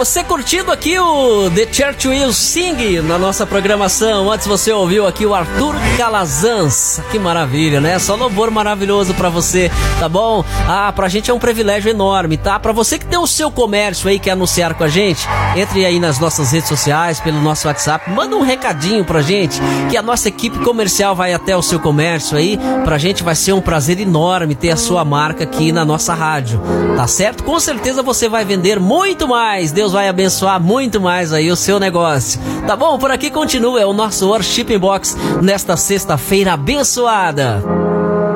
você curtindo aqui o The Church Will Sing na nossa programação. Antes você ouviu aqui o Arthur Calazans. Que maravilha, né? Só louvor maravilhoso pra você, tá bom? Pra gente é um privilégio enorme, tá? Pra você que tem o seu comércio aí, quer anunciar com a gente, entre aí nas nossas redes sociais, pelo nosso WhatsApp, manda um recadinho pra gente, que a nossa equipe comercial vai até o seu comércio aí. Pra gente vai ser um prazer enorme ter a sua marca aqui na nossa rádio, tá certo? Com certeza você vai vender muito mais, Deus vai abençoar muito mais aí o seu negócio, tá bom? Por aqui continua, é o nosso Worship Box nesta sexta-feira abençoada.